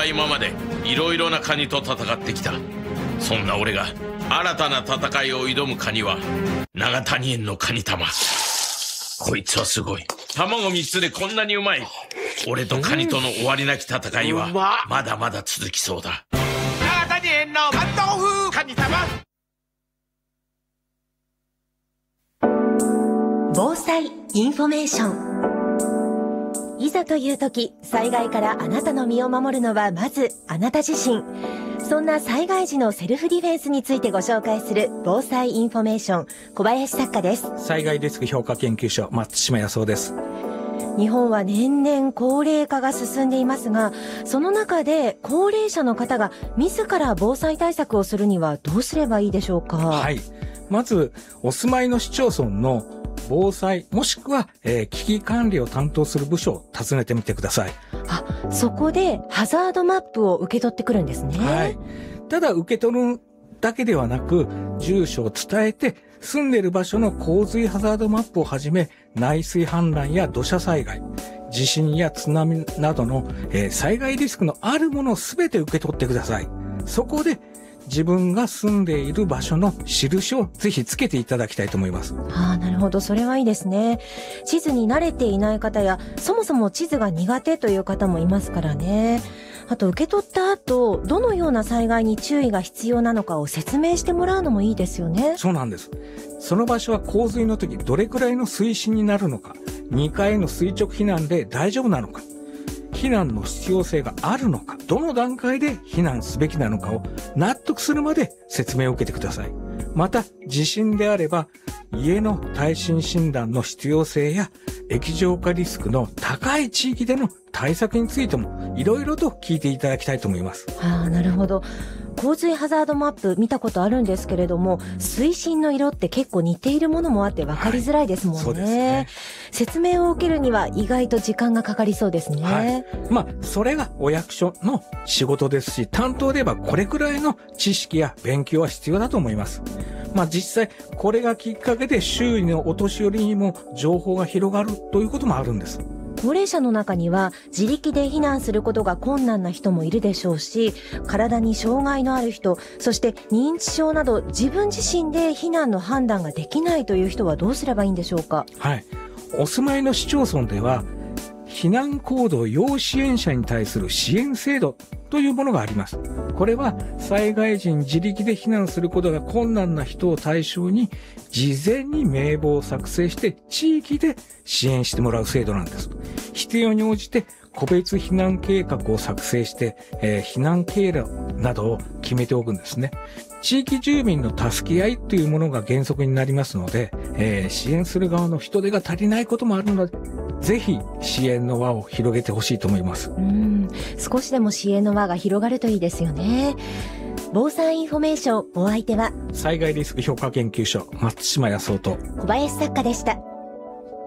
今までいろいろなカニと戦ってきた。そんな俺が新たな戦いを挑むカニは長谷園のカニ玉。こいつはすごい。卵3つでこんなにうまい。俺とカニとの終わりなき戦いはまだまだ続きそうだ。 長谷園の関東風カニ玉。 防災インフォメーション。いざという時、災害からあなたの身を守るのはまずあなた自身。そんな災害時のセルフディフェンスについてご紹介する防災インフォメーション、小林作家です。 災害リスク評価研究所、松島康夫です。 日本は年々高齢化が進んでいますが、その中で高齢者の方が自ら防災対策をするにはどうすればいいでしょうか。 はい。まず、お住まいの市町村の防災もしくは、危機管理を担当する部署を訪ねてみてください。 そこでハザードマップを受け取ってくるんですね。 はい。ただ受け取るだけではなく、住所を伝えて住んでいる場所の洪水ハザードマップをはじめ、内水氾濫や土砂災害、地震や津波などの、災害リスクのあるものをすべて受け取ってください。そこで自分が住んでいる場所の印をぜひつけていただきたいと思います。 なるほど。それはいいですね。地図に慣れていない方や、そもそも地図が苦手という方もいますからね。あと、受け取った後、どのような災害に注意が必要なのかを説明してもらうのもいいですよね。 そうなんです。その場所は洪水の時どれくらいの水深になるのか、2階の垂直避難で大丈夫なのか、避難の必要性があるのか、どの段階で避難すべきなのかを納得するまで説明を受けてください。また、地震であれば、家の耐震診断の必要性や液状化リスクの高い地域での対策についてもいろいろと聞いていただきたいと思います。 なるほど。洪水ハザードマップ見たことあるんですけれども、水深の色って結構似ているものもあって分かりづらいですもんね。 そうですね。 説明を受けるには意外と時間がかかりそうですね。 それがお役所の仕事ですし、担当で言えばこれくらいの知識や勉強は必要だと思います。実際これがきっかけで周囲のお年寄りにも情報が広がるということもあるんです。 高齢者の中には自力で避難することが困難な人もいるでしょうし、体に障害のある人、そして認知症など自分自身で避難の判断ができないという人はどうすればいいんでしょうか。 はい。お住まいの市町村では、避難行動要支援者に対する支援制度というものがあります。これは災害時に自力で避難することが困難な人を対象に事前に名簿を作成して地域で支援してもらう制度なんです。必要に応じて個別避難計画を作成して、避難経路などを決めておくんですね。地域住民の助け合いというものが原則になりますので、支援する側の人手が足りないこともあるので、ぜひ支援の輪を広げてほしいと思います。 少しでも支援の輪が広がるといいですよね。防災インフォメーション、お相手は災害リスク評価研究所、松島康夫と小林作家でした。